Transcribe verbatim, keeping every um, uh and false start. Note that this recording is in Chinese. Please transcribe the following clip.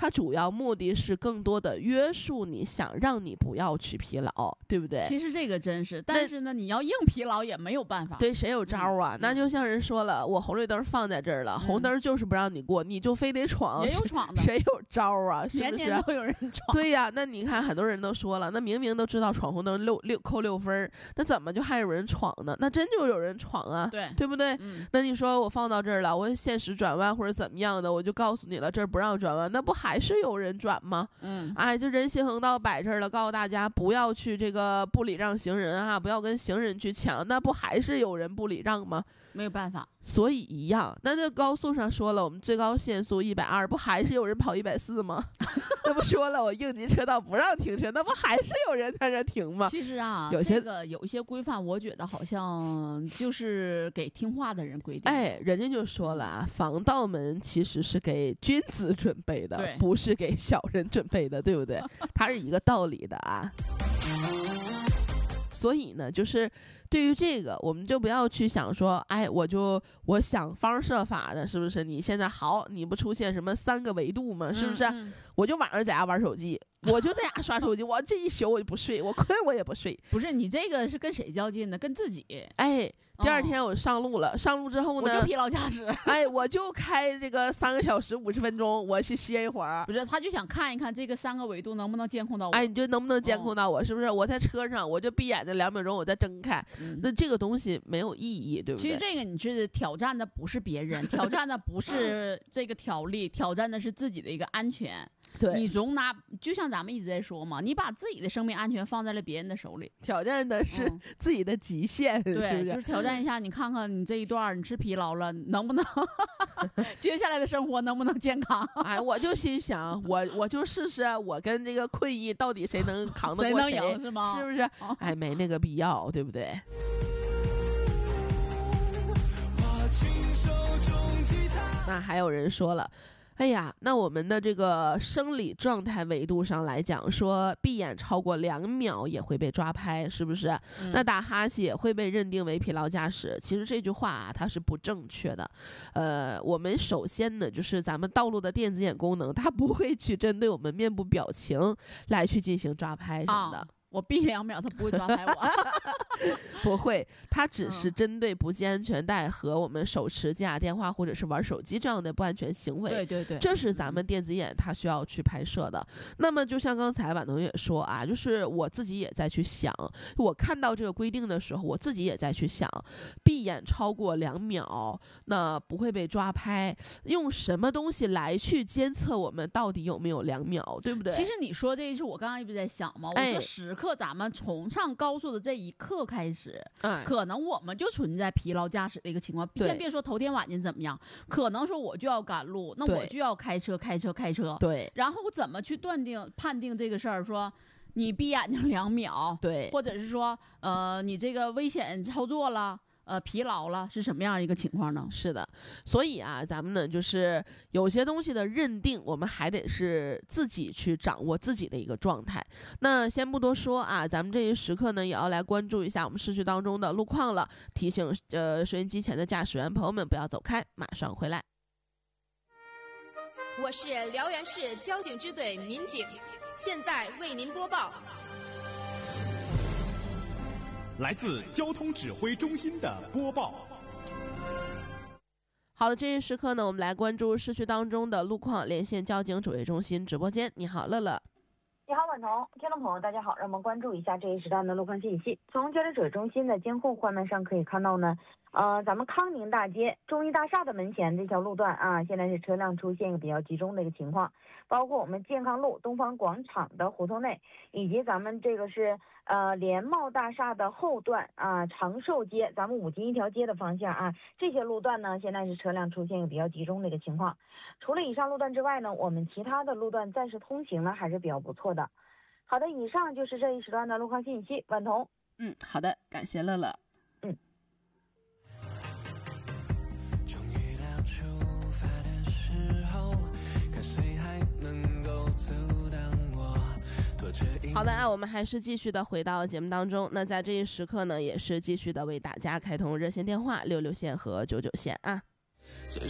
它主要目的是更多的约束你，想让你不要去疲劳，对不对？ 其实这个真是，但是呢，你要硬疲劳也没有办法。 对，谁有招啊？ 嗯、 那就像人说了，我红绿灯放在这儿了，嗯、红灯就是不让你过，你就非得闯， 也有闯的， 谁有招啊？是不是？ 年年都有人闯。 对呀，那你看很多人都说了，那明明都知道闯红灯六六扣六分，那怎么就还有人闯呢？那真就有人闯啊， 对对不对？ 嗯、 那你说我放到这儿了，我限时转弯或者怎么样的，我就告诉你了，这儿不让转弯，那不还是有人转吗？ 嗯， 哎，就人行横道摆这儿了，告诉大家不要去这个不礼让行人啊，不要跟行人去抢，那不还是有人不礼让吗？ 没有办法， 所以一样。那这高速上说了，我们最高限速一百二，不还是有人跑一百四吗？那不说了，我应急车道不让停车，那不还是有人在这停吗？ 其实啊， 有些这个有一些规范，我觉得好像就是给听话的人规定。 哎，人家就说了啊，防盗门其实是给君子准备的，不是给小人准备的，对不对？它是一个道理的啊。所以呢，就是对于这个，我们就不要去想说，哎，我就我想方设法的，是不是？你现在好，你不出现什么三个维度吗？是不是？ 嗯嗯、 我就晚上在家玩手机，我就在家刷手机，我这一宿我就不睡，我困我也不睡。 不是你这个是跟谁较劲呢？跟自己。 哎。第二天我上路了，哦、上路之后呢， 我就疲劳驾驶。 哎，我就开这个三个小时五十分钟，我去歇一会儿。 不是，他就想看一看这个三个维度能不能监控到我。 哎，你就能不能监控到我？哦、是不是？我在车上，我就闭眼睛两秒钟，我再睁开。嗯、那这个东西没有意义，对不对？ 其实这个你是挑战的不是别人，挑战的不是这个条例，挑战的是自己的一个安全。 对， 你总拿，就像咱们一直在说嘛，你把自己的生命安全放在了别人的手里， 挑战的是自己的极限。 嗯、对， 是是就是挑战一下，你看看你这一段你是疲劳了，能不能接下来的生活能不能健康？ 哎，我就心想，我我就试试，我跟这个困意到底谁能扛得过谁？ 谁能赢是吗？ 是不是？哦、哎，没那个必要，对不对？那还有人说了。哎呀，那我们的这个生理状态维度上来讲，说闭眼超过两秒也会被抓拍，是不是？嗯、那打哈欠也会被认定为疲劳驾驶。其实这句话啊，它是不正确的。呃，我们首先呢，就是咱们道路的电子眼功能，它不会去针对我们面部表情来去进行抓拍什么的。 哦我闭两秒，他不会抓拍我， 不会，他只是针对不系安全带和我们手持接打电话或者是玩手机这样的不安全行为。 对对对， 这是咱们电子眼它需要去拍摄的。那么就像刚才婉彤也说啊，就是我自己也在去想，我看到这个规定的时候，我自己也在去想，闭眼超过两秒，那不会被抓拍，用什么东西来去监测我们到底有没有两秒，对不对？ 其实你说这一句，我刚刚一直在想嘛，我说时刻咱们从上高速的这一刻开始， 哎， 可能我们就存在疲劳驾驶的一个情况。先别说头天晚间怎么样，可能说我就要赶路，那我就要开车开车开车。 对， 然后我怎么去断定判定这个事儿？说你闭眼睛两秒， 对， 或者是说呃你这个危险操作了。呃，疲劳了是什么样一个情况呢？ 是的，所以啊，咱们呢就是有些东西的认定，我们还得是自己去掌握自己的一个状态。那先不多说啊，咱们这一时刻呢，也要来关注一下我们市区当中的路况了。提醒呃收音机前的驾驶员朋友们不要走开，马上回来。 我是辽源市交警支队民警，现在为您播报。 来自交通指挥中心的播报。 好的，这一时刻呢，我们来关注市区当中的路况，连线交警指挥中心直播间。你好，乐乐。 你好，婉彤，听众朋友大家好，让我们关注一下这一时段的路况信息。从交警指挥中心的监控画面上可以看到呢，呃，咱们康宁大街中医大厦的门前这条路段啊，现在是车辆出现一个比较集中的一个情况，包括我们健康路东方广场的胡同内，以及咱们这个是呃联茂大厦的后段啊，长寿街咱们五金一条街的方向啊，这些路段呢现在是车辆出现一个比较集中的一个情况。除了以上路段之外呢，我们其他的路段暂时通行呢还是比较不错的。好的，以上就是这一时段的路况信息。婉彤， 嗯，好的，感谢乐乐。 嗯。 终于到出发的时候，看谁还能够阻挡我。 好的啊，我们还是继续的回到节目当中。那在这一时刻呢，也是继续的为大家开通热线电话六六线和九九线啊。